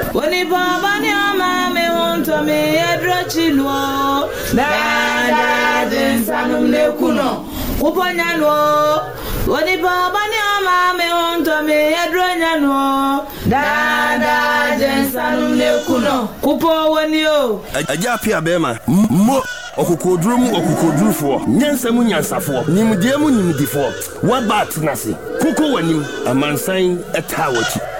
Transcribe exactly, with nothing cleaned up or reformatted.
Oni baba ni ama me wonto me edrochilwo. Dada jensanum ne kuno. Uponya no. Oni baba ni ama me wonto me edronya no. Dada jensanum ne kuno. Kupo woni o. Aja pia bema. Mo okukodrum okukodrufo. Nyansa mu nyansafo. Nimdie mu nimdifo. Wa bat nase. Kuko wanim amansan etawachi.